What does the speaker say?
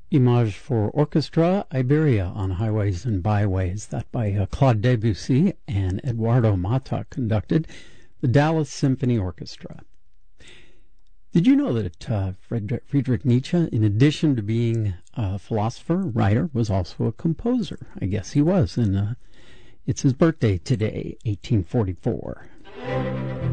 Image for Orchestra, Iberia on Highways and Byways, that by Claude Debussy and Eduardo Mata conducted the Dallas Symphony Orchestra. Did you know that Friedrich Nietzsche, in addition to being a philosopher, writer, was also a composer? I guess he was, and it's his birthday today, 1844.